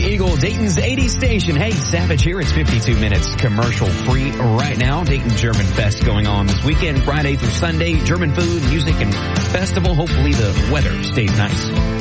Eagle, Dayton's 80 station. Hey, Savage here. It's 52 minutes commercial free right now. Dayton German Fest going on this weekend, Friday through Sunday. German food, music, and festival. Hopefully the weather stays nice.